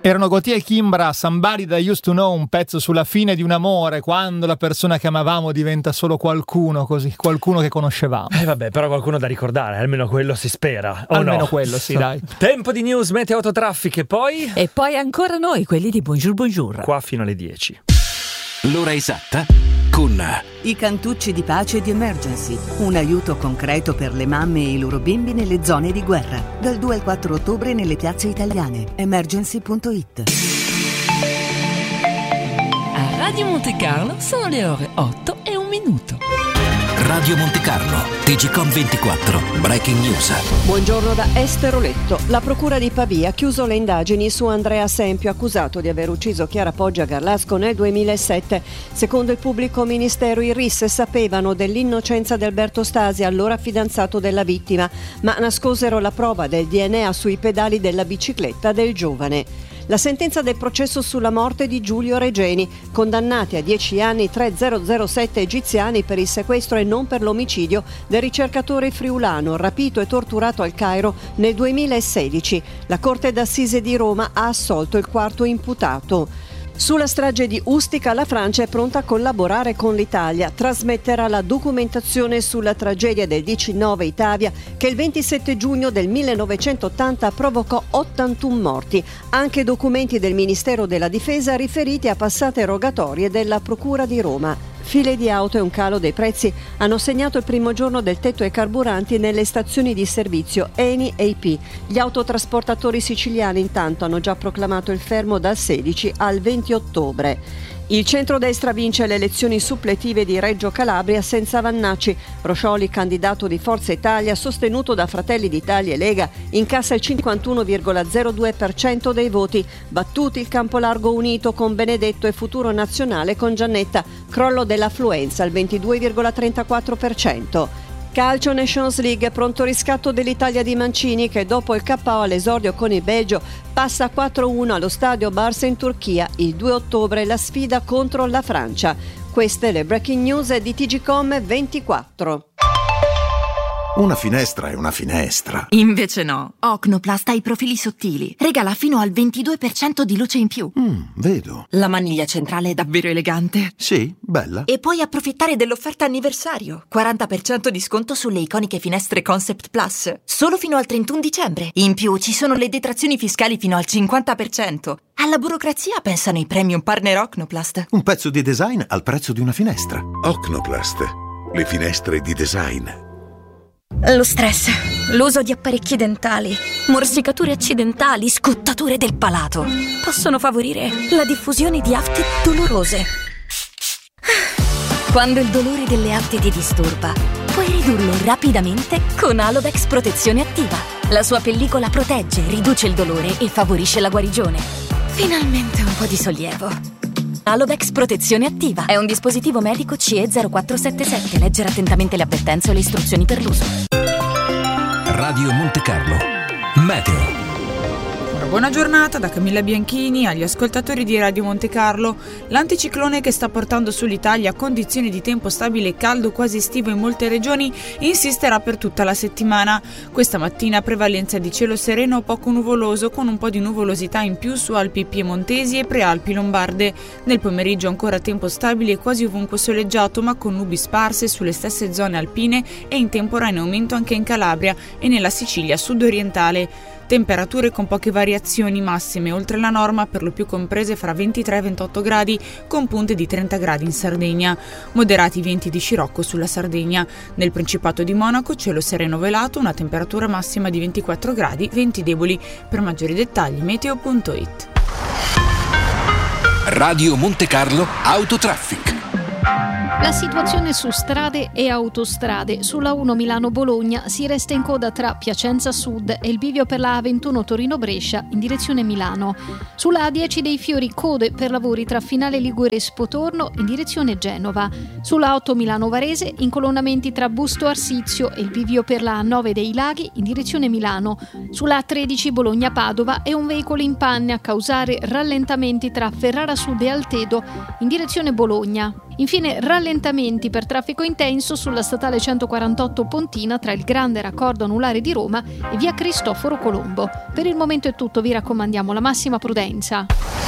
Erano Gotye e Kimbra, Somebody That Used to Know, un pezzo sulla fine di un amore, quando la persona che amavamo diventa solo qualcuno, così, qualcuno che conoscevamo. Vabbè, però qualcuno da ricordare, almeno quello si spera, o almeno no? Quello, sì, dai. Tempo di news, meteo, autotraffic e poi... E poi ancora noi, quelli di Bonjour Bonjour. Qua fino alle 10. L'ora esatta con I cantucci di pace di Emergency, un aiuto concreto per le mamme e i loro bimbi nelle zone di guerra. Dal 2 al 4 ottobre nelle piazze italiane. Emergency.it. A Radio Monte Carlo sono le ore 8:01. Radio Monte Carlo, TGcom 24, Breaking News. Buongiorno da Esther Oletto. La procura di Pavia ha chiuso le indagini su Andrea Sempio, accusato di aver ucciso Chiara Poggia Garlasco nel 2007. Secondo il pubblico ministero, i RIS sapevano dell'innocenza di Alberto Stasi, allora fidanzato della vittima, ma nascosero la prova del DNA sui pedali della bicicletta del giovane. La sentenza del processo sulla morte di Giulio Regeni, condannati a 10 anni 3007 egiziani per il sequestro e non per l'omicidio del ricercatore friulano rapito e torturato al Cairo nel 2016. La Corte d'Assise di Roma ha assolto il quarto imputato. Sulla strage di Ustica la Francia è pronta a collaborare con l'Italia. Trasmetterà la documentazione sulla tragedia del 19 Italia che il 27 giugno del 1980 provocò 81 morti. Anche documenti del Ministero della Difesa riferiti a passate rogatorie della Procura di Roma. File di auto e un calo dei prezzi hanno segnato il primo giorno del tetto ai carburanti nelle stazioni di servizio Eni e IP. Gli autotrasportatori siciliani intanto hanno già proclamato il fermo dal 16 al 20 ottobre. Il centrodestra vince le elezioni suppletive di Reggio Calabria senza Vannacci. Roscioli, candidato di Forza Italia, sostenuto da Fratelli d'Italia e Lega, incassa il 51,02% dei voti. Battuti il Campolargo unito con Benedetto e Futuro Nazionale con Giannetta. Crollo dell'affluenza al 22,34%. Calcio Nations League, pronto riscatto dell'Italia di Mancini che dopo il KO all'esordio con il Belgio passa 4-1 allo stadio Barça in Turchia. Il 2 ottobre la sfida contro la Francia. Queste le breaking news di TGcom 24. Una finestra è una finestra. Invece no. Ocnoplast ha i profili sottili. Regala fino al 22% di luce in più. Vedo. La maniglia centrale è davvero elegante. Sì, bella. E puoi approfittare dell'offerta anniversario. 40% di sconto sulle iconiche finestre Concept Plus. Solo fino al 31 dicembre. In più ci sono le detrazioni fiscali fino al 50%. Alla burocrazia pensano i premium partner Ocnoplast. Un pezzo di design al prezzo di una finestra. Ocnoplast. Le finestre di design. Lo stress, l'uso di apparecchi dentali, morsicature accidentali, scottature del palato possono favorire la diffusione di afti dolorose. Quando il dolore delle afti ti disturba, puoi ridurlo rapidamente con Alodex Protezione Attiva. La sua pellicola protegge, riduce il dolore e favorisce la guarigione. Finalmente un po' di sollievo. Alodex Protezione Attiva è un dispositivo medico CE 0477. Leggere attentamente le avvertenze o le istruzioni per l'uso. Radio Monte Carlo, meteo. Buona giornata da Camilla Bianchini agli ascoltatori di Radio Monte Carlo. L'anticiclone che sta portando sull'Italia condizioni di tempo stabile e caldo quasi estivo in molte regioni insisterà per tutta la settimana. Questa mattina prevalenza di cielo sereno o poco nuvoloso con un po' di nuvolosità in più su Alpi piemontesi e prealpi lombarde. Nel pomeriggio ancora tempo stabile e quasi ovunque soleggiato ma con nubi sparse sulle stesse zone alpine e in temporaneo aumento anche in Calabria e nella Sicilia sud-orientale. Temperature con poche variazioni massime oltre la norma, per lo più comprese fra 23 e 28 gradi, con punte di 30 gradi in Sardegna. Moderati venti di scirocco sulla Sardegna. Nel Principato di Monaco cielo sereno velato, una temperatura massima di 24 gradi, venti deboli. Per maggiori dettagli meteo.it. Radio Monte Carlo Autotraffic. La situazione su strade e autostrade. Sulla 1 Milano-Bologna si resta in coda tra Piacenza Sud e il bivio per la A21 Torino-Brescia in direzione Milano. Sulla A10 dei Fiori code per lavori tra Finale Ligure e Spotorno in direzione Genova. Sulla 8 Milano-Varese incolonnamenti tra Busto Arsizio e il bivio per la A9 dei Laghi in direzione Milano. Sulla A13 Bologna-Padova è un veicolo in panne a causare rallentamenti tra Ferrara Sud e Altedo in direzione Bologna. Infine rallentamenti per traffico intenso sulla statale 148 Pontina tra il grande raccordo anulare di Roma e via Cristoforo Colombo. Per il momento è tutto, vi raccomandiamo la massima prudenza.